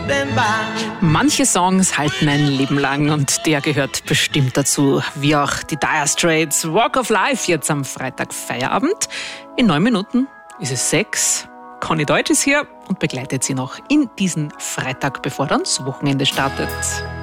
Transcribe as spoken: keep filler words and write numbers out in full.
Manche Songs halten ein Leben lang und der gehört bestimmt dazu. Wie auch die Dire Straits, Walk of Life, jetzt am Freitag Feierabend. In neun Minuten ist es sechs. Conny Deutsch ist hier und begleitet Sie noch in diesen Freitag, bevor dann das Wochenende startet.